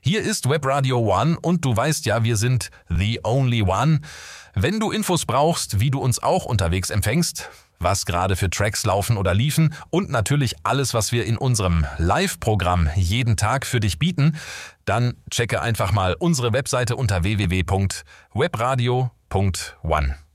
Hier ist Webradio One und du weißt ja, wir sind the only one. Wenn du Infos brauchst, wie du uns auch unterwegs empfängst, was gerade für Tracks laufen oder liefen und natürlich alles, was wir in unserem Live-Programm jeden Tag für dich bieten, dann checke einfach mal unsere Webseite unter www.webradio.one.